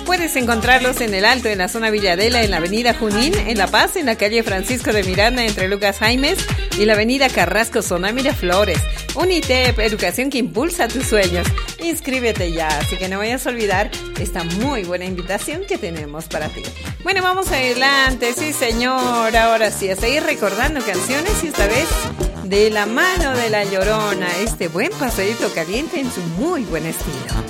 puedes encontrarlos en el Alto, en la zona Villadela, en la avenida Junín, en La Paz, en la calle Francisco de Miranda, entre Lucas Jaimes y la avenida Carrasco, zona Miraflores. UNITEP, educación que impulsa tus sueños. Inscríbete ya, así que no vayas a olvidar esta muy buena invitación que tenemos para ti. Bueno, vamos adelante, sí señor, ahora sí, a seguir recordando canciones y esta vez de la mano de La Llorona, este buen pasadito caliente en su muy buen estilo.